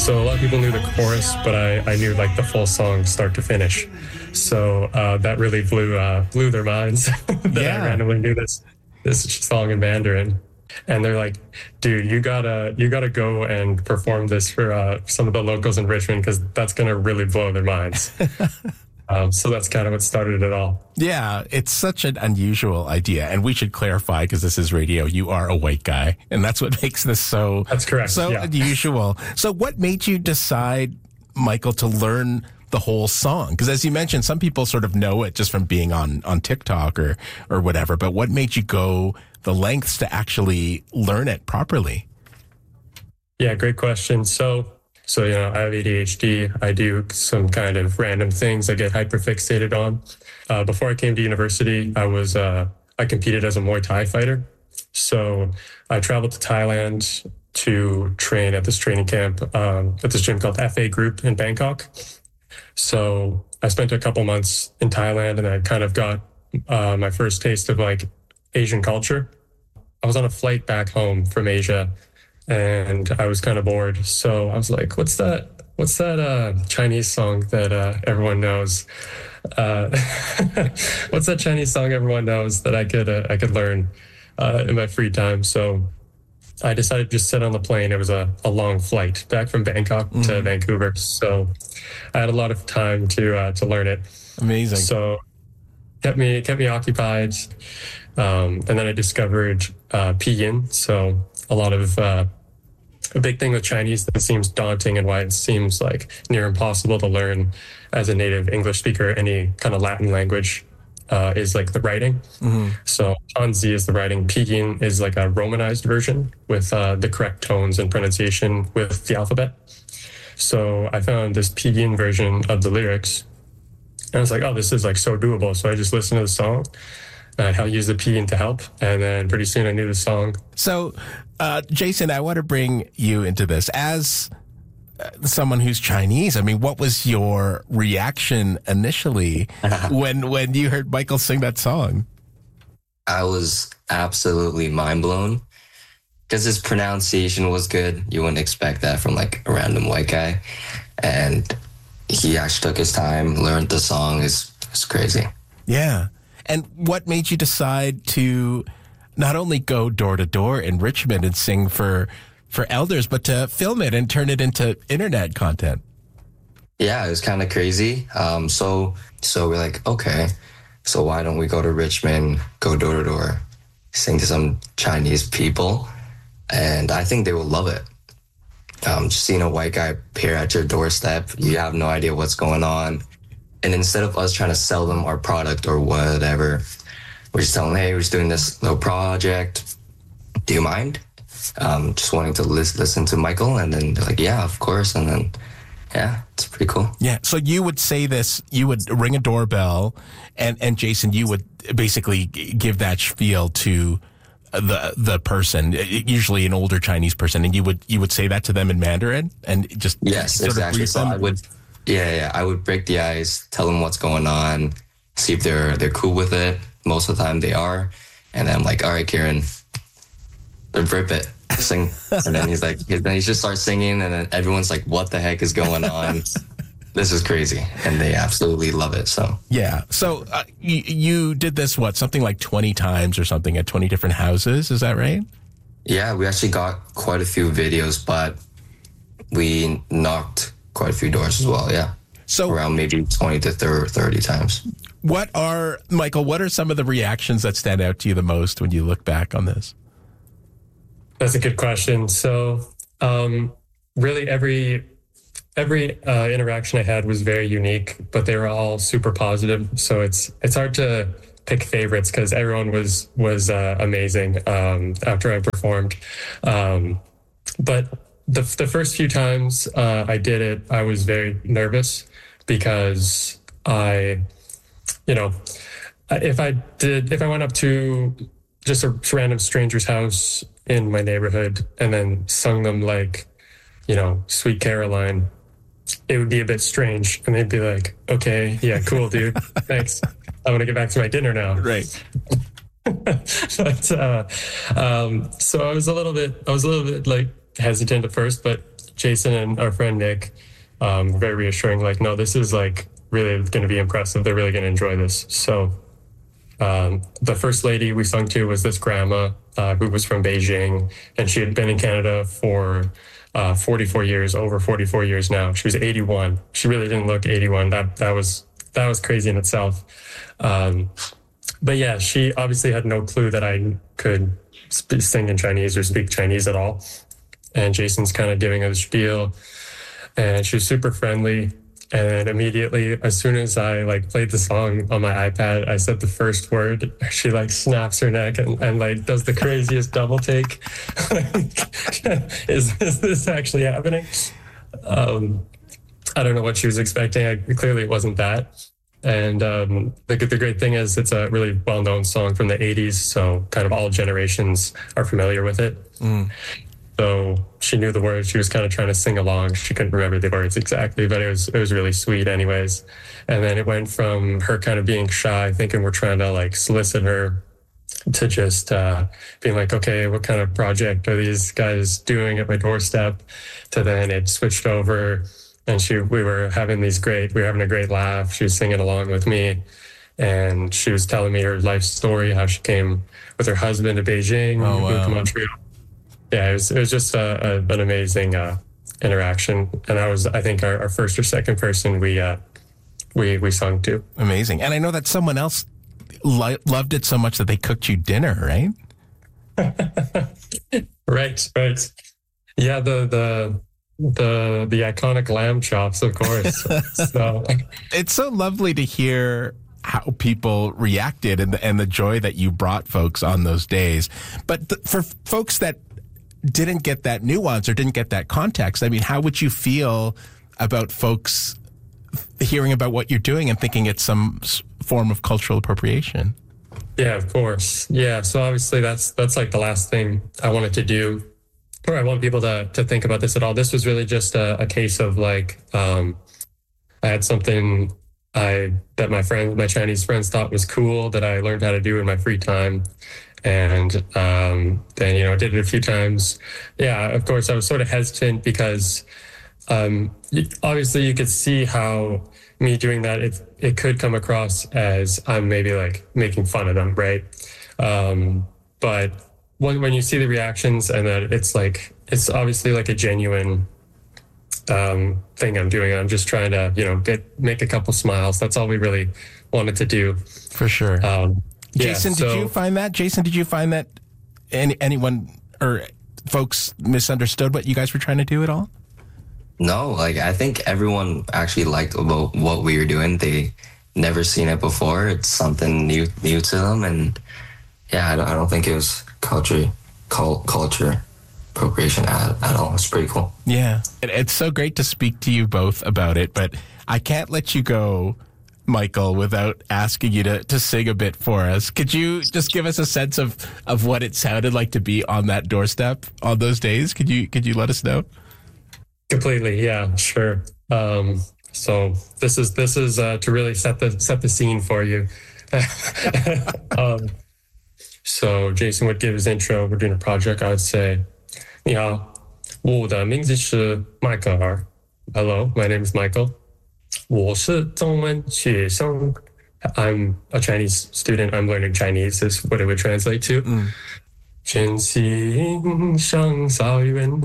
So a lot of people knew the chorus, but I knew like the full song start to finish. So that really blew their minds that I randomly knew this song in Mandarin. And they're like, dude, you gotta go and perform this for some of the locals in Richmond, because that's gonna really blow their minds. So that's kind of what started it all. Yeah, it's such an unusual idea. And we should clarify, because this is radio, you are a white guy. And that's what makes this so, that's correct. So unusual. So what made you decide, Michael, to learn the whole song? Because as you mentioned, some people sort of know it just from being on TikTok or whatever. But what made you go the lengths to actually learn it properly? Yeah, great question. So I have ADHD. I do some kind of random things I get hyperfixated on. Before I came to university, I competed as a Muay Thai fighter. So I traveled to Thailand to train at this training camp at this gym called FA Group in Bangkok. So I spent a couple months in Thailand, and I kind of got my first taste of like Asian culture. I was on a flight back home from Asia, and I was kind of bored. So I was like, what's that Chinese song that everyone knows? What's that Chinese song everyone knows that I could learn in my free time? So I decided to just sit on the plane. It was a long flight back from Bangkok to Vancouver. So I had a lot of time to learn it. Amazing. So kept me occupied. And then I discovered Pinyin. So a big thing with Chinese that seems daunting, and why it seems like near impossible to learn as a native English speaker any kind of Latin language, is like the writing. So Hanzi is the writing. Pinyin is like a romanized version with the correct tones and pronunciation with the alphabet. So I found this Pinyin version of the lyrics, and I was like, oh, this is like so doable. So I just listened to the song. I'll use the Pinyin to help. And then pretty soon I knew the song. So, Jason, I want to bring you into this. As someone who's Chinese, I mean, what was your reaction initially when you heard Michael sing that song? I was absolutely mind blown, because his pronunciation was good. You wouldn't expect that from like a random white guy. And he actually took his time, learned the song. It's crazy. Yeah. And what made you decide to not only go door to door in Richmond and sing for elders, but to film it and turn it into internet content? Yeah, it was kind of crazy. So we're like, okay, so why don't we go to Richmond, go door to door, sing to some Chinese people? And I think they will love it. Just seeing a white guy appear at your doorstep, you have no idea what's going on. And instead of us trying to sell them our product or whatever, we're just telling them, hey, we're just doing this little project. Do you mind? Just wanting to listen to Michael. And then they're like, yeah, of course. And then, yeah, it's pretty cool. Yeah. So you would say this, you would ring a doorbell, and Jason, you would basically give that spiel to the person, usually an older Chinese person, and you would say that to them in Mandarin and just yes, exactly. So I would. Yeah, I would break the ice, tell them what's going on, see if they're cool with it. Most of the time they are. And then I'm like, all right, Kieran, rip it, sing. And then he just starts singing, and then everyone's like, what the heck is going on? This is crazy. And they absolutely love it. So yeah. So you did this, something like 20 times or something at 20 different houses. Is that right? Yeah, we actually got quite a few videos, but we knocked quite a few doors as well, yeah. So around maybe 20 to 30 times. Michael, what are some of the reactions that stand out to you the most when you look back on this? That's a good question. So really every interaction I had was very unique, but they were all super positive. So it's hard to pick favorites, because everyone was amazing after I performed. But the first few times I did it, I was very nervous, because if I went up to just a random stranger's house in my neighborhood and then sung them like, Sweet Caroline, it would be a bit strange. And they'd be like, okay, yeah, cool, dude. Thanks. I want to get back to my dinner now. Right. But, so I was a little bit like hesitant at first, but Jason and our friend Nick, very reassuring, like, no, this is like really going to be impressive. They're really going to enjoy this. So the first lady we sung to was this grandma who was from Beijing, and she had been in Canada for 44 years, over 44 years now. She was 81. She really didn't look 81. That was crazy in itself. But yeah, she obviously had no clue that I could sing in Chinese or speak Chinese at all. And Jason's kind of giving her the spiel, and she was super friendly. And immediately, as soon as I like played the song on my iPad, I said the first word. She like snaps her neck and like does the craziest double take. Is this actually happening? I don't know what she was expecting. Clearly, it wasn't that. And the great thing is, it's a really well-known song from the 80s, so kind of all generations are familiar with it. So she knew the words. She was kind of trying to sing along. She couldn't remember the words exactly, but it was really sweet anyways. And then it went from her kind of being shy, thinking we're trying to like solicit her, to just being like, okay, what kind of project are these guys doing at my doorstep? To then it switched over, and we were having a great laugh. She was singing along with me, and she was telling me her life story, how she came with her husband to Beijing, moved to Montreal. Yeah, it was just an amazing interaction, and I think our first or second person we sung to. Amazing, and I know that someone else loved it so much that they cooked you dinner, right? Right. Yeah, the iconic lamb chops, of course. So it's so lovely to hear how people reacted and the joy that you brought folks on those days. But for folks that didn't get that nuance or didn't get that context, I mean, how would you feel about folks hearing about what you're doing and thinking it's some form of cultural appropriation? Yeah, of course. Yeah, so obviously that's like the last thing I wanted to do, or I want people to think about this at all. This was really just a case of like, I had something that my Chinese friends thought was cool that I learned how to do in my free time. And then, I did it a few times. Yeah, of course, I was sort of hesitant because obviously you could see how me doing that, it could come across as I'm maybe like making fun of them, right? But when you see the reactions and that it's obviously like a genuine thing I'm doing. I'm just trying to, make a couple smiles. That's all we really wanted to do. For sure. Jason, did you find that anyone or folks misunderstood what you guys were trying to do at all? No, I think everyone actually liked about what we were doing. They never seen it before. It's something new to them, and yeah, I don't think it was culture appropriation at all. It's pretty cool. Yeah, it's so great to speak to you both about it, but I can't let you go, Michael, without asking you to sing a bit for us. Could you just give us a sense of what it sounded like to be on that doorstep on those days? Could you let us know? Completely, yeah, sure. So this is to really set the scene for you. So Jason would give his intro. We're doing a project. I would say, 你好，我的名字是迈克尔。Hello, my name is Michael. 我是中文学生. I'm a Chinese student. I'm learning Chinese is what it would translate to. 真心想草原